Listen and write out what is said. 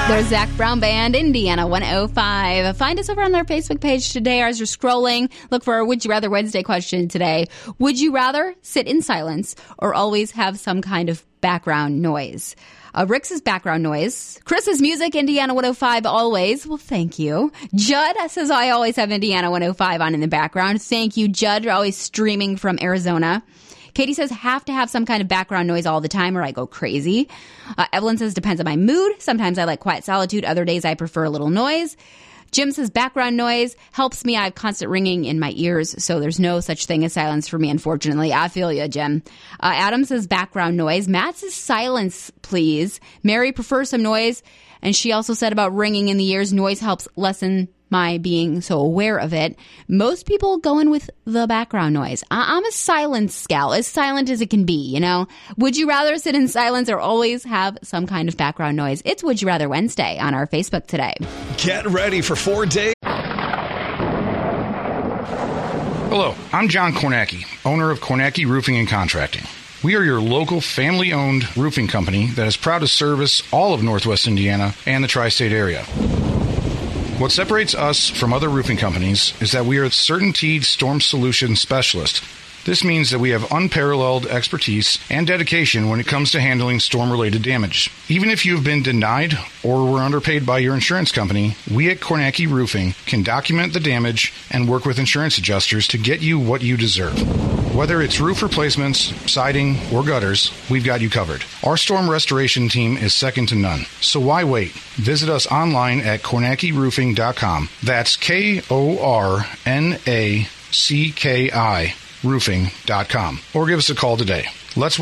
There's Zach Brown Band, Indiana 105. Find us over on our Facebook page today. As you're scrolling, look for our Would You Rather Wednesday question today. Would you rather sit in silence or always have some kind of background noise? Rick's is background noise. Chris's music, Indiana 105 always. Well, thank you. Judd says, I always have Indiana 105 on in the background. Thank you, Judd. You're always streaming from Arizona. Katie says, have to have some kind of background noise all the time or I go crazy. Evelyn says, depends on my mood. Sometimes I like quiet solitude. Other days I prefer a little noise. Jim says, background noise helps me. I have constant ringing in my ears, so there's no such thing as silence for me, unfortunately. I feel you, Jim. Adam says, background noise. Matt says, silence, please. Mary prefers some noise, and she also said about ringing in the ears, noise helps lessen my being so aware of it. Most people go in with the background noise. I'm a silence gal, as silent as it can be, you know? Would you rather sit in silence or always have some kind of background noise? It's Would You Rather Wednesday on our Facebook today. Get ready for 4 days. Hello, I'm John Kornacki, owner of Kornacki Roofing and Contracting. We are your local family-owned roofing company that is proud to service all of Northwest Indiana and the tri-state area. What separates us from other roofing companies is that we are a CertainTeed Storm Solution Specialist. This means that we have unparalleled expertise and dedication when it comes to handling storm-related damage. Even if you've been denied or were underpaid by your insurance company, we at Kornacki Roofing can document the damage and work with insurance adjusters to get you what you deserve. Whether it's roof replacements, siding, or gutters, we've got you covered. Our storm restoration team is second to none. So why wait? Visit us online at KornackiRoofing.com. That's KORNACKI roofing.com. Or give us a call today. Let's